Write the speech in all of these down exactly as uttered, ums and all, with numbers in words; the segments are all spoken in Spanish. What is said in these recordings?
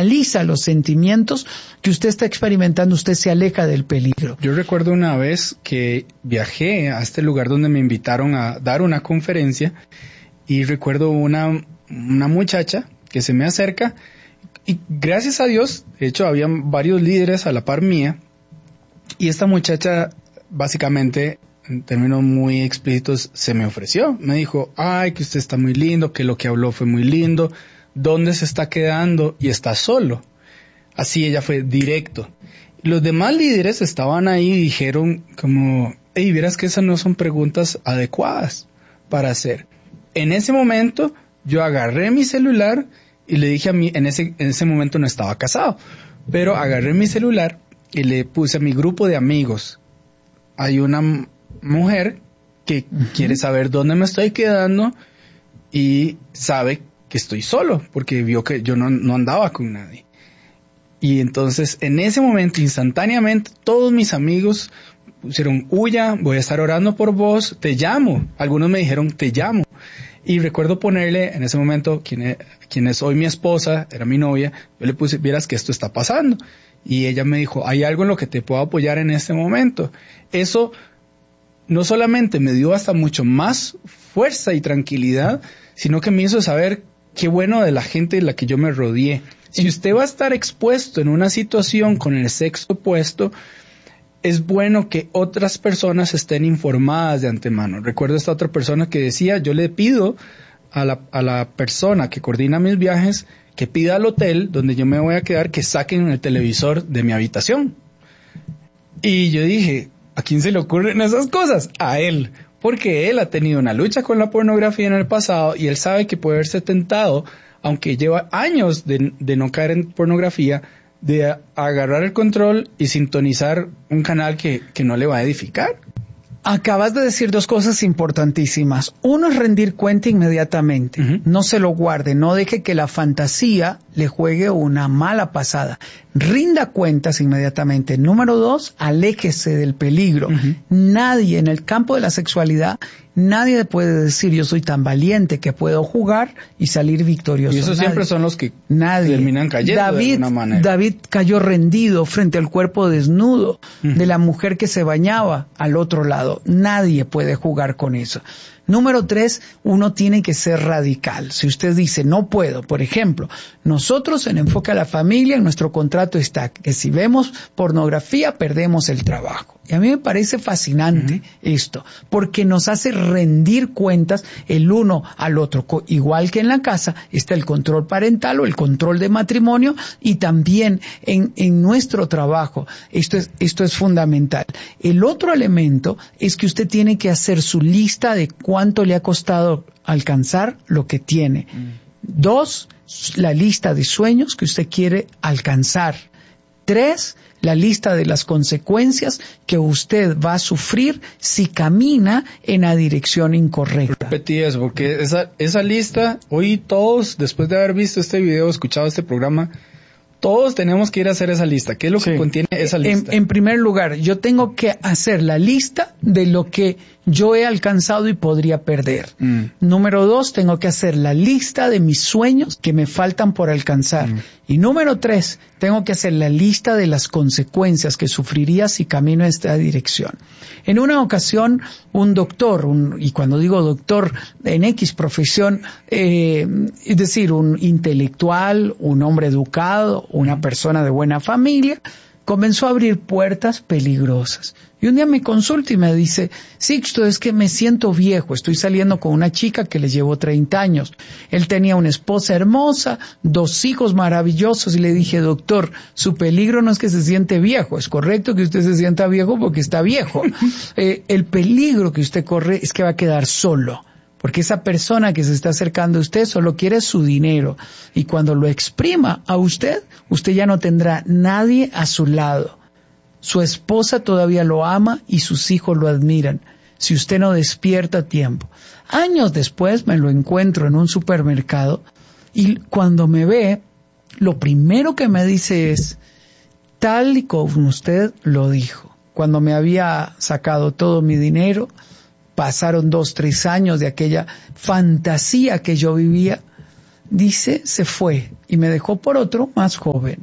canaliza los sentimientos que usted está experimentando, usted se aleja del peligro. Yo recuerdo una vez que viajé a este lugar donde me invitaron a dar una conferencia y recuerdo una, una muchacha que se me acerca y gracias a Dios, de hecho, habían varios líderes a la par mía y esta muchacha básicamente, en términos muy explícitos, se me ofreció. Me dijo, ay, que usted está muy lindo, que lo que habló fue muy lindo, ¿dónde se está quedando? Y está solo. Así ella fue directo. Los demás líderes estaban ahí y dijeron como, hey, vieras que esas no son preguntas adecuadas para hacer. En ese momento, yo agarré mi celular y le dije a mí, en ese, en ese momento no estaba casado, pero agarré mi celular y le puse a mi grupo de amigos, hay una mujer que uh-huh. quiere saber dónde me estoy quedando y sabe que estoy solo porque vio que yo no, no andaba con nadie. Y entonces en ese momento instantáneamente todos mis amigos pusieron, huya, voy a estar orando por vos, te llamo. Algunos me dijeron, te llamo. Y recuerdo ponerle en ese momento, quien es, quien es hoy mi esposa, era mi novia, yo le puse, vieras que esto está pasando. Y ella me dijo, hay algo en lo que te puedo apoyar en este momento. Eso no solamente me dio hasta mucho más fuerza y tranquilidad, sino que me hizo saber qué bueno de la gente de la que yo me rodeé. Si usted va a estar expuesto en una situación con el sexo opuesto, es bueno que otras personas estén informadas de antemano. Recuerdo esta otra persona que decía, yo le pido a la, a la persona que coordina mis viajes que pida al hotel donde yo me voy a quedar que saquen el televisor de mi habitación. Y yo dije, ¿a quién se le ocurren esas cosas? A él, porque él ha tenido una lucha con la pornografía en el pasado y él sabe que puede verse tentado, aunque lleva años de, de no caer en pornografía, de a, agarrar el control y sintonizar un canal que, que no le va a edificar. Acabas de decir dos cosas importantísimas. Uno es rendir cuenta inmediatamente. Uh-huh. No se lo guarde, no deje que la fantasía le juegue una mala pasada. Rinda cuentas inmediatamente. Número dos, aléjese del peligro. Uh-huh. Nadie en el campo de la sexualidad, nadie puede decir yo soy tan valiente que puedo jugar y salir victorioso. Y esos nadie. Siempre son los que nadie. terminan cayendo David, de alguna manera. David cayó rendido frente al cuerpo desnudo uh-huh. de la mujer que se bañaba al otro lado. Nadie puede jugar con eso. Número tres, uno tiene que ser radical. Si usted dice, no puedo, por ejemplo, nosotros en Enfoque a la Familia, en nuestro contrato está que si vemos pornografía, perdemos el trabajo. Y a mí me parece fascinante uh-huh. esto, porque nos hace rendir cuentas el uno al otro. Igual que en la casa está el control parental o el control de matrimonio, y también en, en nuestro trabajo. Esto es, esto es fundamental. El otro elemento es que usted tiene que hacer su lista de cuánto le ha costado alcanzar lo que tiene. Mm. Dos, la lista de sueños que usted quiere alcanzar. Tres, la lista de las consecuencias que usted va a sufrir si camina en la dirección incorrecta. Repetí eso, porque esa, esa lista, hoy todos, después de haber visto este video, escuchado este programa, todos tenemos que ir a hacer esa lista. ¿Qué es lo sí. que contiene esa lista? En, en primer lugar, yo tengo que hacer la lista de lo que yo he alcanzado y podría perder. Mm. Número dos, tengo que hacer la lista de mis sueños que me faltan por alcanzar. Mm. Y número tres, tengo que hacer la lista de las consecuencias que sufriría si camino en esta dirección. En una ocasión, un doctor, un, y cuando digo doctor en X profesión, eh, es decir, un intelectual, un hombre educado, una persona de buena familia, comenzó a abrir puertas peligrosas. Y un día me consulta y me dice, Sixto, es que me siento viejo, estoy saliendo con una chica que le llevo treinta años. Él tenía una esposa hermosa, dos hijos maravillosos, y le dije, doctor, su peligro no es que se siente viejo, es correcto que usted se sienta viejo porque está viejo. eh, el peligro que usted corre es que va a quedar solo. Porque esa persona que se está acercando a usted solo quiere su dinero. Y cuando lo exprima a usted, usted ya no tendrá nadie a su lado. Su esposa todavía lo ama y sus hijos lo admiran. Si usted no despierta a tiempo. Años después me lo encuentro en un supermercado y cuando me ve, lo primero que me dice es, tal y como usted lo dijo. Cuando me había sacado todo mi dinero, pasaron dos, tres años de aquella fantasía que yo vivía. dice, se fue y me dejó por otro más joven.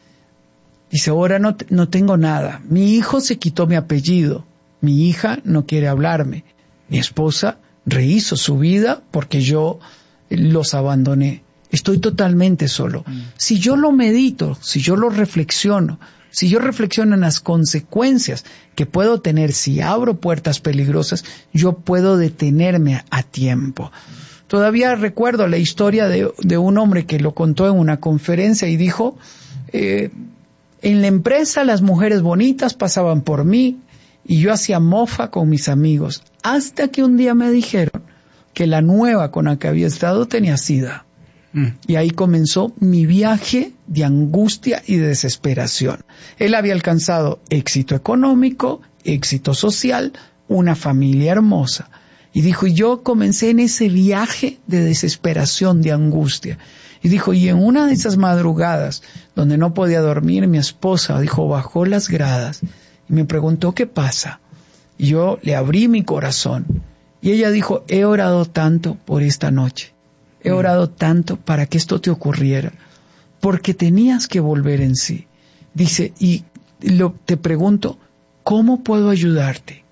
Dice, ahora no, no tengo nada. Mi hijo se quitó mi apellido. Mi hija no quiere hablarme. Mi esposa rehizo su vida porque yo los abandoné. Estoy totalmente solo. Mm. Si yo lo medito, si yo lo reflexiono, si yo reflexiono en las consecuencias que puedo tener si abro puertas peligrosas, yo puedo detenerme a, a tiempo. Todavía recuerdo la historia de, de un hombre que lo contó en una conferencia y dijo, eh, en la empresa las mujeres bonitas pasaban por mí y yo hacía mofa con mis amigos, hasta que un día me dijeron que la nueva con la que había estado tenía SIDA. Mm. Y ahí comenzó mi viaje de angustia y de desesperación. Él había alcanzado éxito económico, éxito social, una familia hermosa. Y dijo, y yo comencé en ese viaje de desesperación, de angustia. Y dijo, y en una de esas madrugadas, donde no podía dormir, mi esposa, dijo, bajó las gradas y me preguntó, ¿qué pasa? Y yo le abrí mi corazón. Y ella dijo, he orado tanto por esta noche. He orado tanto para que esto te ocurriera. Porque tenías que volver en sí. Dice, y lo, te pregunto, ¿cómo puedo ayudarte?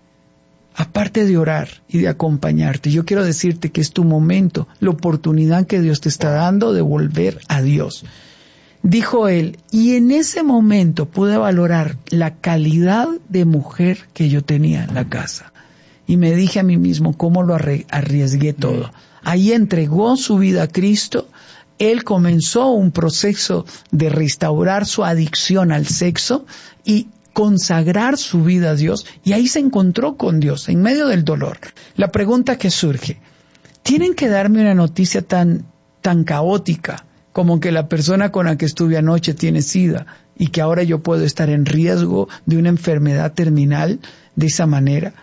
Aparte de orar y de acompañarte, yo quiero decirte que es tu momento, la oportunidad que Dios te está dando de volver a Dios. Dijo él, y en ese momento pude valorar la calidad de mujer que yo tenía en la casa. Y me dije a mí mismo cómo lo arriesgué todo. Ahí entregó su vida a Cristo. Él comenzó un proceso de restaurar su adicción al sexo y consagrar su vida a Dios, y ahí se encontró con Dios en medio del dolor. La pregunta que surge, ¿tienen que darme una noticia tan, tan caótica como que la persona con la que estuve anoche tiene SIDA y que ahora yo puedo estar en riesgo de una enfermedad terminal de esa manera?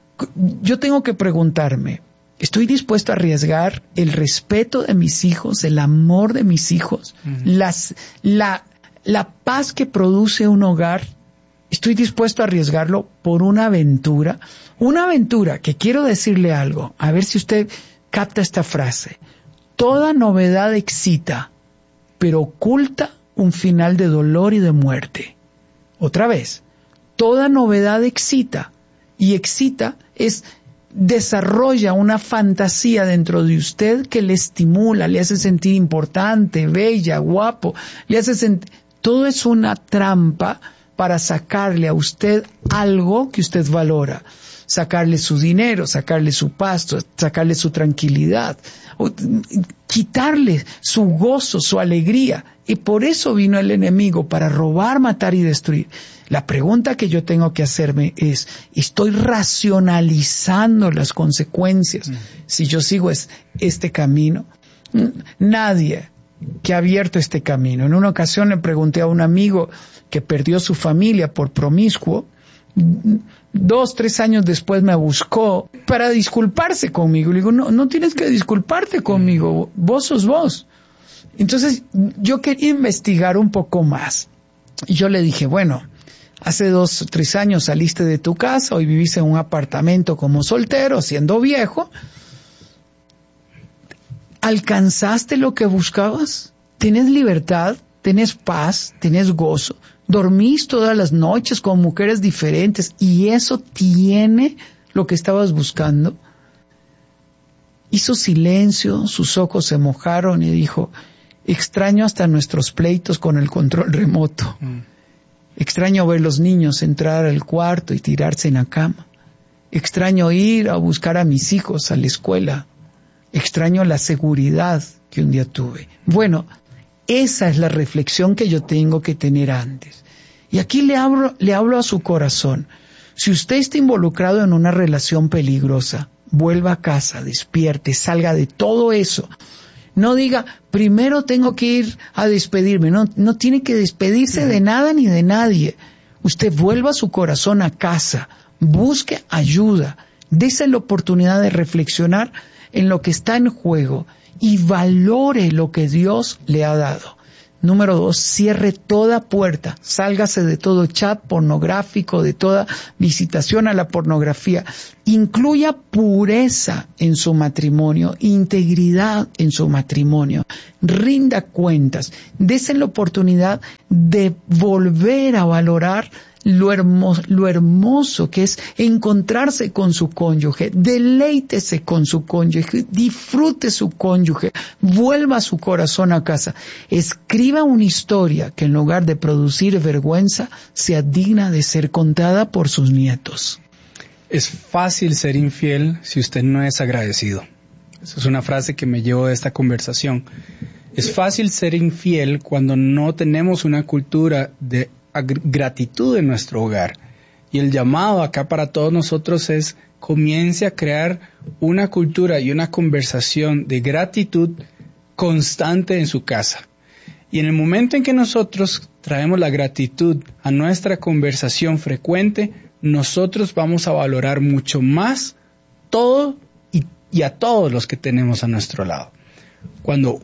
Yo tengo que preguntarme, ¿estoy dispuesto a arriesgar el respeto de mis hijos, el amor de mis hijos, uh-huh. las, la, la paz que produce un hogar? ¿Estoy dispuesto a arriesgarlo por una aventura? Una aventura que quiero decirle algo, a ver si usted capta esta frase. Toda novedad excita, pero oculta un final de dolor y de muerte. Otra vez, toda novedad excita, y excita es, desarrolla una fantasía dentro de usted que le estimula, le hace sentir importante, bella, guapo, le hace sentir, todo es una trampa para sacarle a usted algo que usted valora, sacarle su dinero, sacarle su pasto, sacarle su tranquilidad, quitarle su gozo, su alegría. Y por eso vino el enemigo, para robar, matar y destruir. La pregunta que yo tengo que hacerme es, ¿estoy racionalizando las consecuencias si yo sigo es, este camino? Nadie que ha abierto este camino. En una ocasión le pregunté a un amigo que perdió su familia por promiscuo, dos, tres años después me buscó para disculparse conmigo. Le digo, no, no tienes que disculparte conmigo, vos sos vos. Entonces yo quería investigar un poco más. Y yo le dije, bueno, hace dos o tres años saliste de tu casa, hoy vivís en un apartamento como soltero, siendo viejo. ¿Alcanzaste lo que buscabas? ¿Tienes libertad? ¿Tienes paz? ¿Tienes gozo? ¿Dormís todas las noches con mujeres diferentes? ¿Y eso tiene lo que estabas buscando? Hizo silencio, sus ojos se mojaron y dijo, extraño hasta nuestros pleitos con el control remoto. Mm. Extraño ver los niños entrar al cuarto y tirarse en la cama. Extraño ir a buscar a mis hijos a la escuela. Extraño la seguridad que un día tuve. Bueno, esa es la reflexión que yo tengo que tener antes. Y aquí le hablo, le hablo a su corazón. Si usted está involucrado en una relación peligrosa, vuelva a casa, despierte, salga de todo eso. No diga, primero tengo que ir a despedirme. No, no tiene que despedirse de nada ni de nadie. Usted vuelva su corazón a casa, busque ayuda, dése la oportunidad de reflexionar en lo que está en juego y valore lo que Dios le ha dado. Número dos, cierre toda puerta, sálgase de todo chat pornográfico, de toda visitación a la pornografía. Incluya pureza en su matrimonio, integridad en su matrimonio. Rinda cuentas, dése la oportunidad de volver a valorar lo hermoso, lo hermoso que es encontrarse con su cónyuge, deleítese con su cónyuge, disfrute su cónyuge, vuelva su corazón a casa, escriba una historia que en lugar de producir vergüenza, sea digna de ser contada por sus nietos. Es fácil ser infiel si usted no es agradecido. Esa es una frase que me llevo de esta conversación. Es fácil ser infiel cuando no tenemos una cultura de gratitud en nuestro hogar. Y el llamado acá para todos nosotros es: comience a crear una cultura y una conversación de gratitud constante en su casa. Y en el momento en que nosotros traemos la gratitud a nuestra conversación frecuente, nosotros vamos a valorar mucho más todo y, y a todos los que tenemos a nuestro lado. Cuando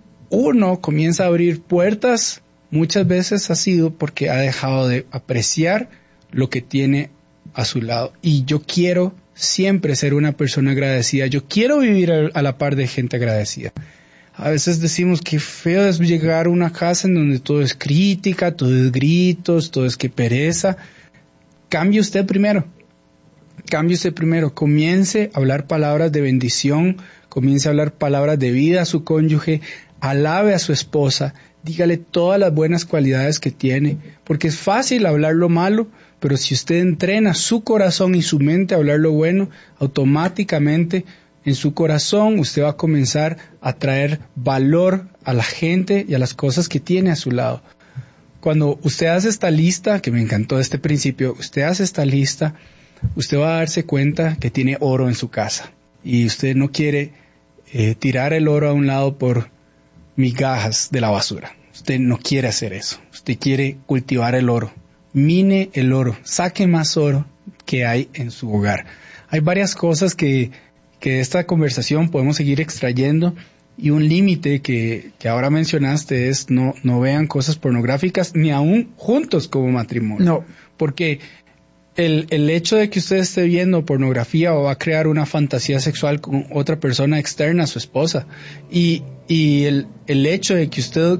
uno comienza a abrir puertas, muchas veces ha sido porque ha dejado de apreciar lo que tiene a su lado. Y yo quiero siempre ser una persona agradecida. Yo quiero vivir a la par de gente agradecida. A veces decimos que feo es llegar a una casa en donde todo es crítica, todo es gritos, todo es que pereza. Cambie usted primero. Cambie usted primero. Comience a hablar palabras de bendición. Comience a hablar palabras de vida a su cónyuge. Alabe a su esposa. Dígale todas las buenas cualidades que tiene, porque es fácil hablar lo malo, pero si usted entrena su corazón y su mente a hablar lo bueno, automáticamente en su corazón usted va a comenzar a traer valor a la gente y a las cosas que tiene a su lado. Cuando usted hace esta lista, que me encantó este principio, usted hace esta lista, usted va a darse cuenta que tiene oro en su casa y usted no quiere eh, tirar el oro a un lado por migajas de la basura. Usted no quiere hacer eso. Usted quiere cultivar el oro. Mine el oro. Saque más oro que hay en su hogar. Hay varias cosas que, que de esta conversación podemos seguir extrayendo, y un límite que, que ahora mencionaste es no, no vean cosas pornográficas ni aún juntos como matrimonio. No. Porque el, el hecho de que usted esté viendo pornografía o va a crear una fantasía sexual con otra persona externa a su esposa, y, y el, el hecho de que usted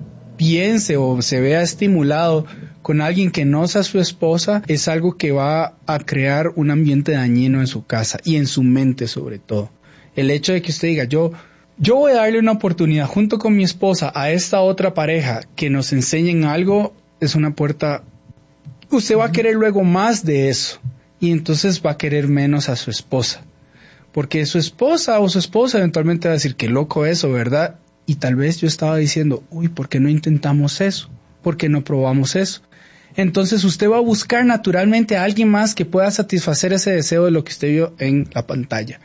piense o se vea estimulado con alguien que no sea su esposa es algo que va a crear un ambiente dañino en su casa y en su mente sobre todo. El hecho de que usted diga yo, yo voy a darle una oportunidad junto con mi esposa a esta otra pareja que nos enseñen algo, es una puerta. Usted va a querer luego más de eso y entonces va a querer menos a su esposa, porque su esposa o su esposa eventualmente va a decir qué loco eso, ¿verdad? Y tal vez yo estaba diciendo, uy, ¿por qué no intentamos eso? ¿Por qué no probamos eso? Entonces usted va a buscar naturalmente a alguien más que pueda satisfacer ese deseo de lo que usted vio en la pantalla.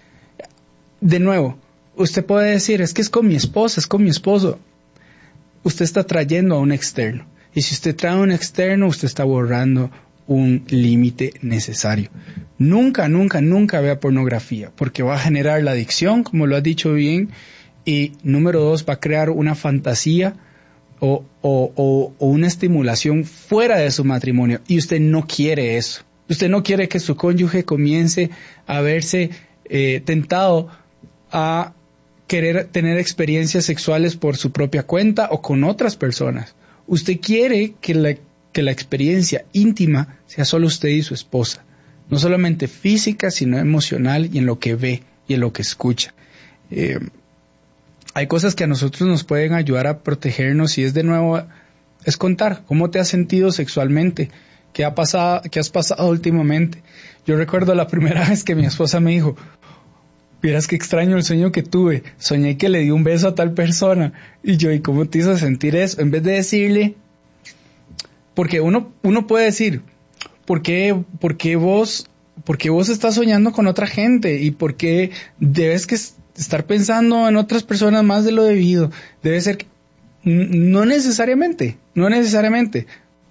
De nuevo, usted puede decir, es que es con mi esposa, es con mi esposo. Usted está trayendo a un externo. Y si usted trae a un externo, usted está borrando un límite necesario. Nunca, nunca, nunca vea pornografía, porque va a generar la adicción, como lo has dicho bien, y número dos, va a crear una fantasía o, o, o, o una estimulación fuera de su matrimonio, y usted no quiere eso. Usted no quiere que su cónyuge comience a verse eh, tentado a querer tener experiencias sexuales por su propia cuenta o con otras personas. Usted quiere que la, que la experiencia íntima sea solo usted y su esposa, no solamente física, sino emocional y en lo que ve y en lo que escucha. Eh, hay cosas que a nosotros nos pueden ayudar a protegernos, y es de nuevo, es contar cómo te has sentido sexualmente, qué ha pasado, qué has pasado últimamente. Yo recuerdo la primera vez que mi esposa me dijo, vieras qué extraño el sueño que tuve, soñé que le di un beso a tal persona, y yo, ¿y cómo te hizo sentir eso? En vez de decirle, porque uno, uno puede decir, ¿por qué, por qué vos, por qué vos estás soñando con otra gente? ¿Y por qué debes que estar pensando en otras personas más de lo debido? Debe ser que, no necesariamente, no necesariamente.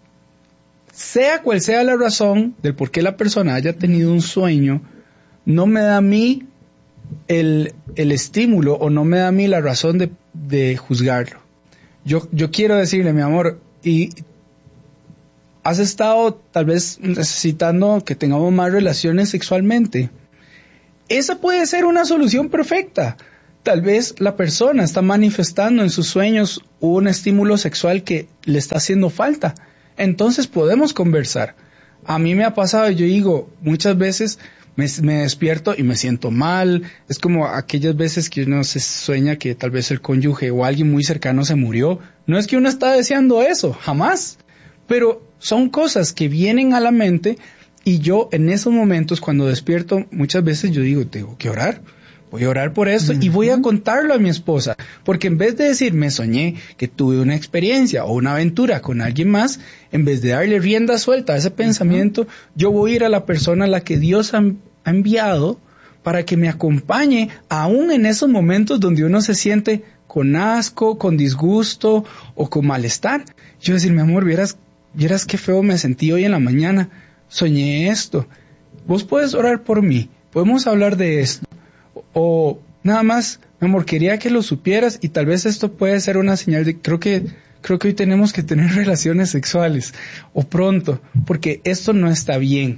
Sea cual sea la razón del por qué la persona haya tenido un sueño, no me da a mí el, el estímulo o no me da a mí la razón de, de juzgarlo. yo, yo quiero decirle, mi amor, y has estado tal vez necesitando que tengamos más relaciones sexualmente. Esa puede ser una solución perfecta. Tal vez la persona está manifestando en sus sueños un estímulo sexual que le está haciendo falta. Entonces podemos conversar. A mí me ha pasado, yo digo, muchas veces me, me despierto y me siento mal. Es como aquellas veces que uno se sueña que tal vez el cónyuge o alguien muy cercano se murió. No es que uno está deseando eso, jamás. Pero son cosas que vienen a la mente y yo en esos momentos cuando despierto muchas veces yo digo, tengo que orar. Voy a orar por esto uh-huh. y voy a contarlo a mi esposa. Porque en vez de decir, me soñé que tuve una experiencia o una aventura con alguien más, en vez de darle rienda suelta a ese uh-huh. pensamiento, yo voy a ir a la persona a la que Dios ha, ha enviado para que me acompañe, aún en esos momentos donde uno se siente con asco, con disgusto o con malestar. Yo decir, mi amor, vieras, vieras qué feo me sentí hoy en la mañana. Soñé esto. Vos puedes orar por mí. Podemos hablar de esto. O nada más, mi amor, quería que lo supieras y tal vez esto puede ser una señal de creo que creo que hoy tenemos que tener relaciones sexuales o pronto, porque esto no está bien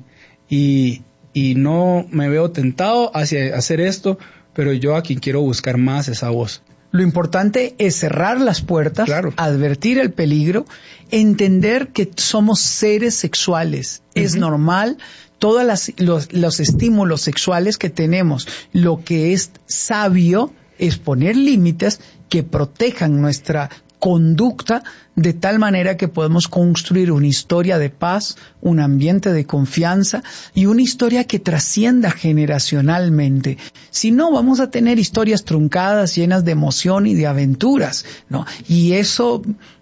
y, y no me veo tentado hacia hacer esto, pero yo a quien quiero buscar más es a vos. Lo importante es cerrar las puertas, claro. advertir el peligro, entender que somos seres sexuales. Uh-huh. Es normal. Todos las, los, los estímulos sexuales que tenemos, lo que es sabio es poner límites que protejan nuestra conducta de tal manera que podemos construir una historia de paz, un ambiente de confianza y una historia que trascienda generacionalmente. Si no, vamos a tener historias truncadas, llenas de emoción y de aventuras, ¿no? Y eso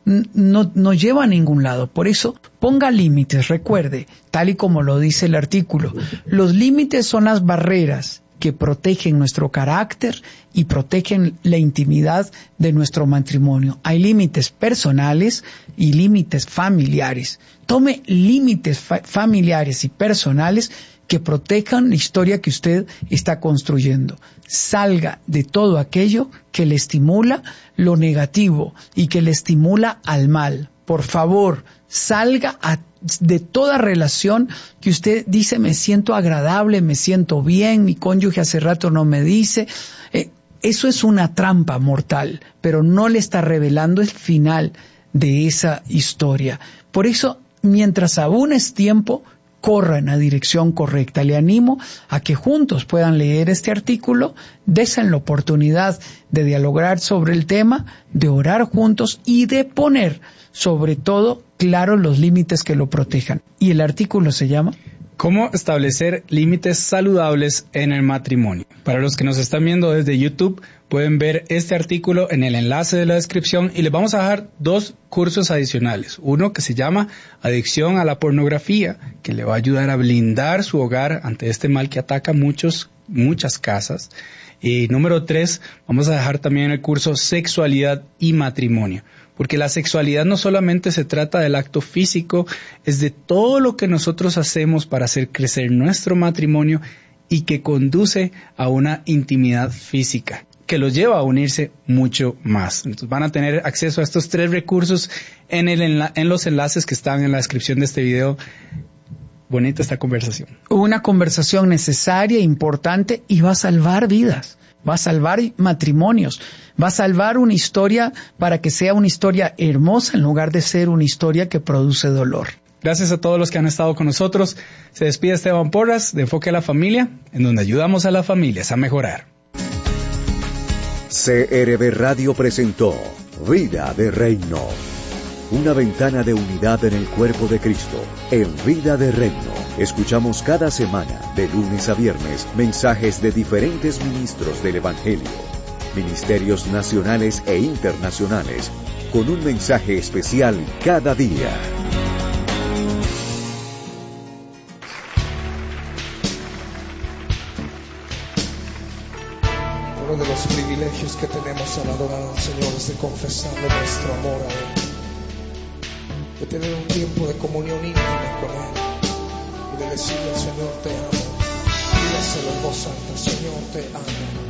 no, no lleva a ningún lado. Por eso, ponga límites. Recuerde, tal y como lo dice el artículo, los límites son las barreras que protegen nuestro carácter y protegen la intimidad de nuestro matrimonio. Hay límites personales y límites familiares. Tome límites fa- familiares y personales que protejan la historia que usted está construyendo. Salga de todo aquello que le estimula lo negativo y que le estimula al mal. Por favor, salga a, de toda relación que usted dice, me siento agradable, me siento bien, mi cónyuge hace rato no me dice. Eh, eso es una trampa mortal, pero no le está revelando el final de esa historia. Por eso, mientras aún es tiempo, corra en la dirección correcta. Le animo a que juntos puedan leer este artículo, desen la oportunidad de dialogar sobre el tema, de orar juntos y de poner, sobre todo, claro, los límites que lo protejan. Y el artículo se llama ¿Cómo establecer límites saludables en el matrimonio? Para los que nos están viendo desde YouTube, pueden ver este artículo en el enlace de la descripción y les vamos a dejar dos cursos adicionales. Uno que se llama Adicción a la pornografía, que le va a ayudar a blindar su hogar ante este mal que ataca muchos, muchas casas. Y número tres, vamos a dejar también el curso Sexualidad y Matrimonio. Porque la sexualidad no solamente se trata del acto físico, es de todo lo que nosotros hacemos para hacer crecer nuestro matrimonio y que conduce a una intimidad física, que los lleva a unirse mucho más. Entonces van a tener acceso a estos tres recursos en, el enla- en los enlaces que están en la descripción de este video. Bonita esta conversación. Una conversación necesaria, importante y va a salvar vidas. Va a salvar matrimonios, va a salvar una historia para que sea una historia hermosa en lugar de ser una historia que produce dolor. Gracias a todos los que han estado con nosotros. Se despide Esteban Porras de Enfoque a la Familia, en donde ayudamos a las familias a mejorar. C R B Radio presentó Vida de Reino. Una ventana de unidad en el cuerpo de Cristo. En Vida de Reino, escuchamos cada semana, de lunes a viernes, mensajes de diferentes ministros del Evangelio, ministerios nacionales e internacionales, con un mensaje especial cada día. Uno de los privilegios que tenemos al adorar al Señor es de confesarle nuestro amor a Él, de tener un tiempo de comunión íntima con Él y de decirle al Señor te amo. Dígaselo en voz alta, Señor te amo.